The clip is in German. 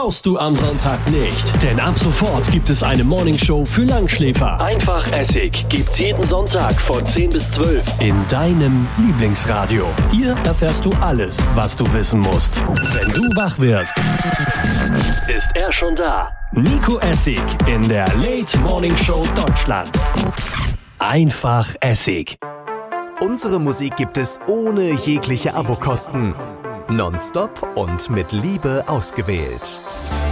brauchst du am Sonntag nicht. Denn ab sofort gibt es eine Morningshow für Langschläfer. Einfach Essig gibt's jeden Sonntag von 10 bis 12 in deinem Lieblingsradio. Hier erfährst du alles, was du wissen musst. Wenn du wach wirst, ist er schon da. Nico Essig in der Late Morning Show Deutschlands. Einfach Essig. Unsere Musik gibt es ohne jegliche Abokosten. Nonstop und mit Liebe ausgewählt.